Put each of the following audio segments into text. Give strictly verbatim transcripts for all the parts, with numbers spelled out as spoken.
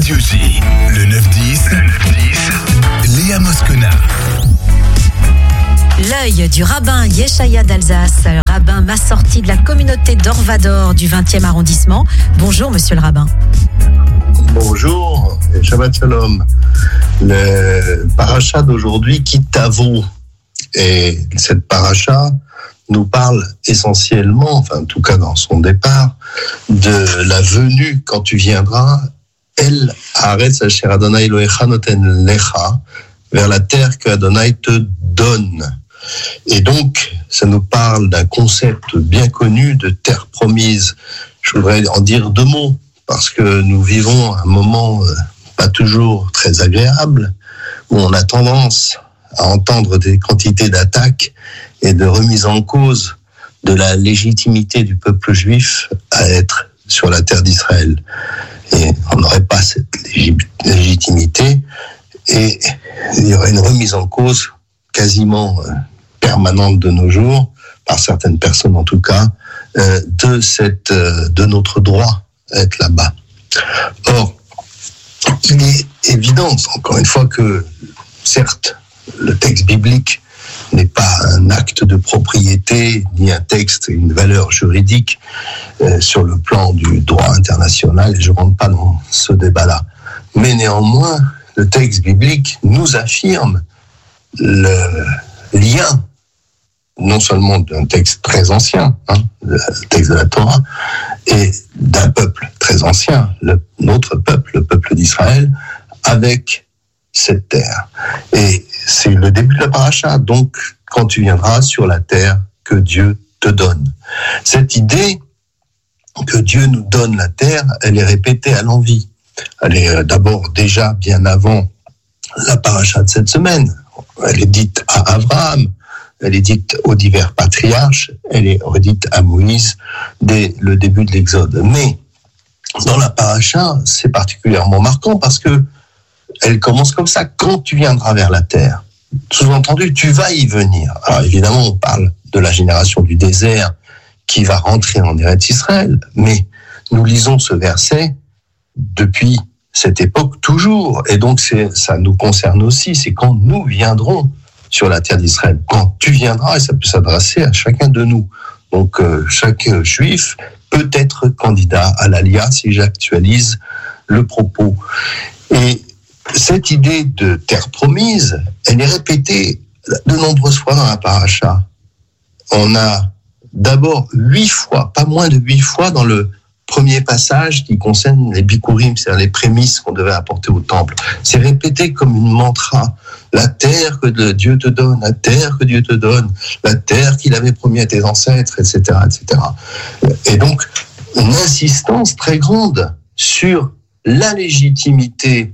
Radio J, le neuf dix, le neuf dix, Léa Moscona. L'œil du rabbin Yeshaya d'Alsace, rabbin massorti de la communauté d'Orvador du vingtième arrondissement. Bonjour monsieur le rabbin. Bonjour et Shabbat Shalom. Le paracha d'aujourd'hui, Kitavo, et cette paracha nous parle essentiellement, enfin en tout cas dans son départ, de la venue quand tu viendras, El Haaretz Asher Adonai Elohecha Noten Lecha, vers la terre que Adonai te donne. Et donc, ça nous parle d'un concept bien connu de terre promise. Je voudrais en dire deux mots, parce que nous vivons un moment euh, pas toujours très agréable, où on a tendance à entendre des quantités d'attaques et de remises en cause de la légitimité du peuple juif à être sur la terre d'Israël. Et on n'aurait pas cette légitimité, et il y aurait une remise en cause quasiment euh, permanente de nos jours, par certaines personnes en tout cas, euh, de cette, euh, de notre droit à être là-bas. Or, il est évident, encore une fois, que certes, le texte biblique n'est pas un acte de propriété, ni un texte, une valeur juridique euh, sur le plan du droit international, et je ne rentre pas dans ce débat-là. Mais néanmoins, le texte biblique nous affirme le lien, non seulement d'un texte très ancien, hein, le texte de la Torah, et d'un peuple très ancien, le, notre peuple, le peuple d'Israël, avec cette terre. Et c'est le début de la paracha, donc quand tu viendras sur la terre que Dieu te donne. Cette idée que Dieu nous donne la terre, elle est répétée à l'envi. Elle est d'abord déjà bien avant la paracha de cette semaine. Elle est dite à Abraham, elle est dite aux divers patriarches, elle est redite à Moïse dès le début de l'Exode. Mais dans la paracha, c'est particulièrement marquant parce que elle commence comme ça, quand tu viendras vers la terre. Sous-entendu, tu vas y venir. Alors évidemment, on parle de la génération du désert qui va rentrer en Eretz Israël, mais nous lisons ce verset depuis cette époque toujours, et donc c'est, ça nous concerne aussi, c'est quand nous viendrons sur la terre d'Israël, quand tu viendras, et ça peut s'adresser à chacun de nous. Donc euh, chaque juif peut être candidat à l'Aliyah, si j'actualise le propos. Et cette idée de terre promise, elle est répétée de nombreuses fois dans la paracha. On a d'abord huit fois, pas moins de huit fois dans le premier passage qui concerne les bikurim, c'est-à-dire les prémices qu'on devait apporter au temple. C'est répété comme une mantra. La terre que Dieu te donne, la terre que Dieu te donne, la terre qu'il avait promis à tes ancêtres, et cetera, et cetera. Et donc, une insistance très grande sur la légitimité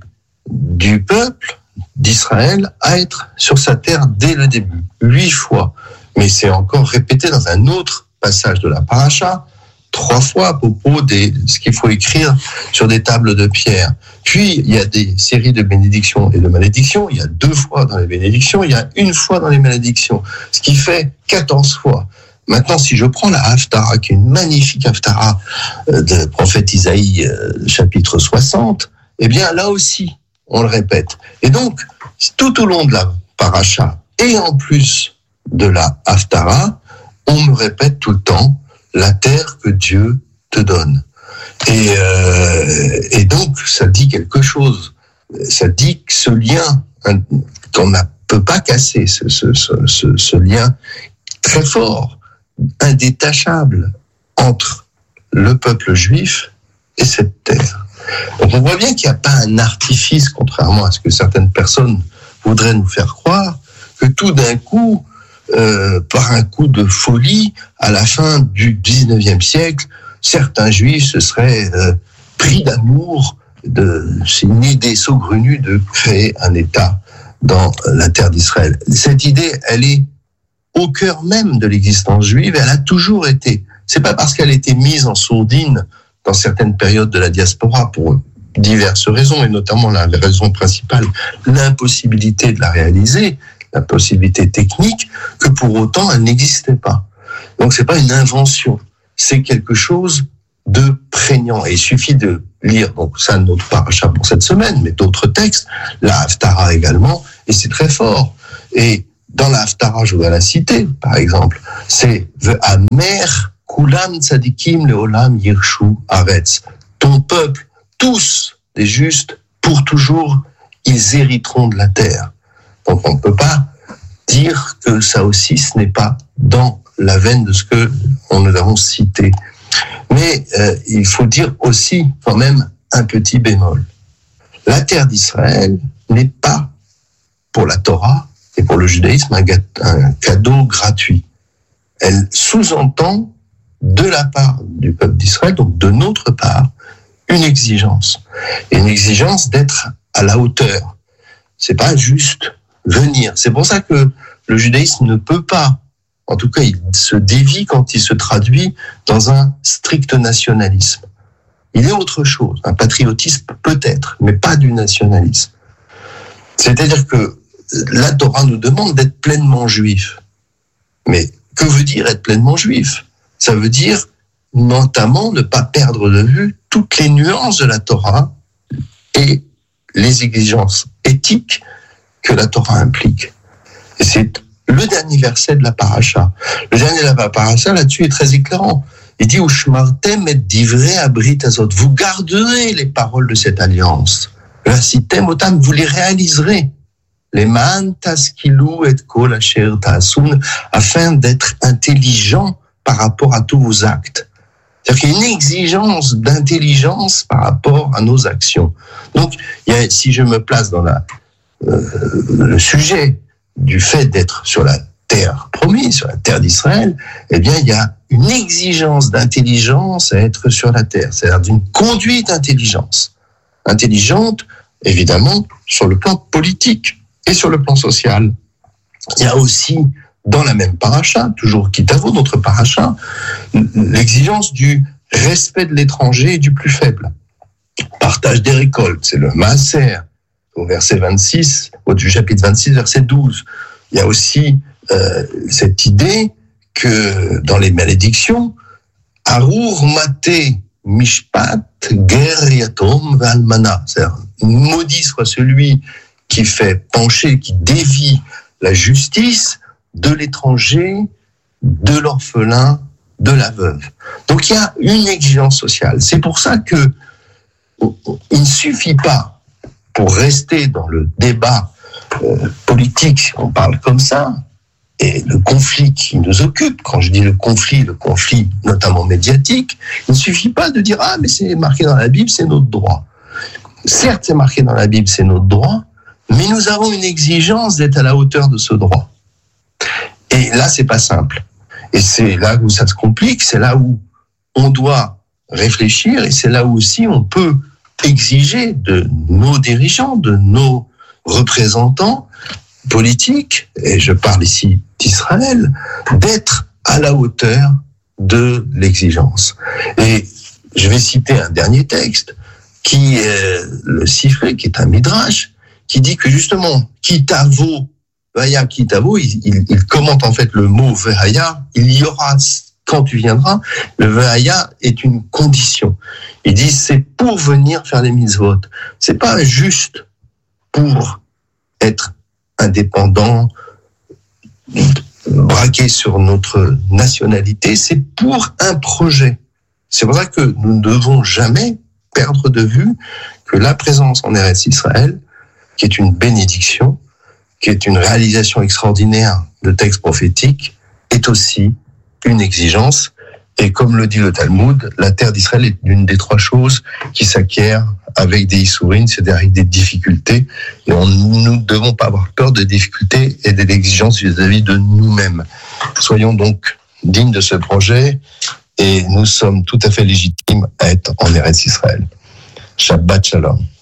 du peuple d'Israël à être sur sa terre dès le début. Huit fois. Mais c'est encore répété dans un autre passage de la paracha, trois fois à propos de ce qu'il faut écrire sur des tables de pierre. Puis, il y a des séries de bénédictions et de malédictions. Il y a deux fois dans les bénédictions, il y a une fois dans les malédictions. Ce qui fait quatorze fois. Maintenant, si je prends la Haftara, qui est une magnifique Haftara de prophète Isaïe, chapitre soixante, eh bien, là aussi, on le répète. Et donc, tout au long de la paracha, et en plus de la Haftara, on me répète tout le temps la terre que Dieu te donne. Et, euh, et donc, ça dit quelque chose. Ça dit que ce lien, hein, qu'on ne peut pas casser, ce, ce, ce, ce lien très fort, indétachable, entre le peuple juif et cette terre. Donc on voit bien qu'il n'y a pas un artifice, contrairement à ce que certaines personnes voudraient nous faire croire, que tout d'un coup, euh, par un coup de folie, à la fin du dix-neuvième siècle, certains juifs se seraient euh, pris d'amour, de, c'est une idée saugrenue de créer un État dans la terre d'Israël. Cette idée, elle est au cœur même de l'existence juive, elle a toujours été. C'est pas parce qu'elle a été mise en sourdine dans certaines périodes de la diaspora pour diverses raisons, et notamment la raison principale, l'impossibilité de la réaliser, l'impossibilité technique, que pour autant elle n'existait pas. Donc c'est pas une invention, c'est quelque chose de prégnant. Et il suffit de lire, donc ça notre paracha pour cette semaine, mais d'autres textes, la Haftara également, et c'est très fort. Et dans la Haftara, je voudrais la citer, par exemple, c'est « Ve'amer kulam tzadikim leolam yirshu aretz ». Ton peuple, tous les justes, pour toujours, ils hériteront de la terre. Donc on ne peut pas dire que ça aussi, ce n'est pas dans la veine de ce que nous avons cité. Mais euh, il faut dire aussi quand même un petit bémol. La terre d'Israël n'est pas, pour la Torah et pour le judaïsme, un, un cadeau gratuit. Elle sous-entend de la part du peuple d'Israël, donc de notre part, une exigence. Et une exigence d'être à la hauteur. C'est pas juste venir. C'est pour ça que le judaïsme ne peut pas, en tout cas, il se dévie quand il se traduit dans un strict nationalisme. Il est autre chose, un patriotisme peut-être, mais pas du nationalisme. C'est-à-dire que la Torah nous demande d'être pleinement juif. Mais que veut dire être pleinement juif ? Ça veut dire notamment ne pas perdre de vue toutes les nuances de la Torah et les exigences éthiques que la Torah implique. Et c'est le dernier verset de la paracha. Le dernier de la paracha, là-dessus, est très éclairant. Il dit « Ushmartem et divrei abrit azot » vous garderez les paroles de cette alliance. Vasitem otam, vous les réaliserez. Les man taskilu et kol asher ta'asun, afin d'être intelligent par rapport à tous vos actes. C'est-à-dire qu'il y a une exigence d'intelligence par rapport à nos actions. Donc, il y a, si je me place dans la, euh, le sujet du fait d'être sur la terre promise, sur la terre d'Israël, eh bien, il y a une exigence d'intelligence à être sur la terre. C'est-à-dire d'une conduite d'intelligence. Intelligente, évidemment, sur le plan politique et sur le plan social. Il y a aussi, dans la même paracha, toujours Kitavo, notre paracha, l'exigence du respect de l'étranger et du plus faible. Partage des récoltes, c'est le Maaser, au verset vingt-six, au du chapitre vingt-six, verset douze. Il y a aussi euh, cette idée que dans les malédictions, Arur Mate Mishpat Ger Yatom Valmana, c'est-à-dire maudit soit celui qui fait pencher, qui dévie la justice de l'étranger, de l'orphelin, de la veuve. Donc il y a une exigence sociale. C'est pour ça que il ne suffit pas, pour rester dans le débat euh, politique, si on parle comme ça, et le conflit qui nous occupe, quand je dis le conflit, le conflit notamment médiatique, il ne suffit pas de dire « Ah, mais c'est marqué dans la Bible, c'est notre droit ». Certes, c'est marqué dans la Bible, c'est notre droit, mais nous avons une exigence d'être à la hauteur de ce droit. Et là, c'est pas simple. Et c'est là où ça se complique, c'est là où on doit réfléchir, et c'est là où aussi on peut exiger de nos dirigeants, de nos représentants politiques, et je parle ici d'Israël, d'être à la hauteur de l'exigence. Et je vais citer un dernier texte, qui est le Sifré, qui est un midrash, qui dit que justement, Kitavo, Vaya Kitavo, il, il, il commente en fait le mot Vehaya, il y aura quand tu viendras, le Vehaya est une condition. Il dit c'est pour venir faire les mitzvot. C'est pas juste pour être indépendant, braqué sur notre nationalité, c'est pour un projet. C'est pour ça que nous ne devons jamais perdre de vue que la présence en Eretz Israël, qui est une bénédiction, qui est une réalisation extraordinaire de textes prophétiques, est aussi une exigence. Et comme le dit le Talmud, la terre d'Israël est l'une des trois choses qui s'acquièrent avec des issourim, c'est-à-dire avec des difficultés. Et on, nous ne devons pas avoir peur des difficultés et des exigences vis-à-vis de nous-mêmes. Soyons donc dignes de ce projet et nous sommes tout à fait légitimes à être en Eretz Israël. Shabbat Shalom.